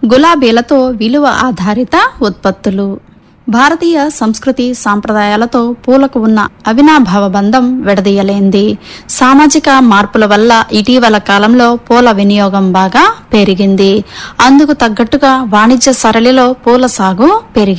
గులాబీలతో విలువ ఆధారిత ఉత్పత్తులు. భారతీయ సంస్కృతి సాంప్రదాయాలతో పూలకు ఉన్న అవినాభావ బంధం విడదీయలేంది. సామాజిక మార్పుల వల్ల ఇటీవల కాలంలో పూల వినియోగం బాగా పెరిగింది. అందుకు తగ్గట్టుగా వాణిజ్య సరళిలో పూల సాగు పెరిగింది.